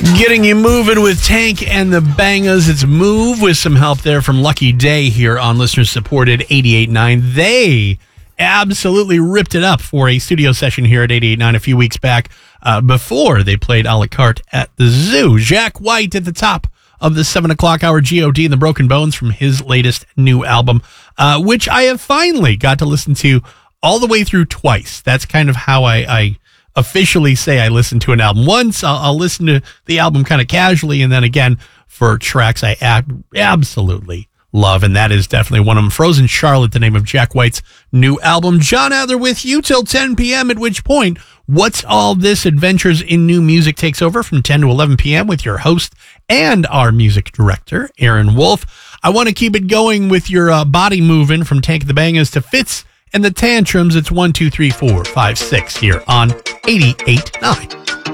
Getting you moving with Tank and the Bangers. It's Move with some help there from Lucky Day here on listener-supported 88.9. They absolutely ripped it up for a studio session here at 88.9 a few weeks back before they played a la carte at the zoo. Jack White at the top of the 7 o'clock hour, G.O.D. and the Broken Bones from his latest new album, which I have finally got to listen to all the way through twice. That's kind of how I officially say I listen to an album. Once I'll listen to the album kind of casually, and then again for tracks I absolutely love, and that is definitely one of them. Frozen Charlotte, the name of Jack White's new album. John Adler with you till 10 p.m., at which point What's All This Adventures in New Music takes over from 10 to 11 p.m. with your host and our music director, Aaron Wolf. I want to keep it going with your body moving from Tank the Bangers to Fitz and the Tantrums. It's 1, 2, 3, 4, 5, 6 here on 88.9.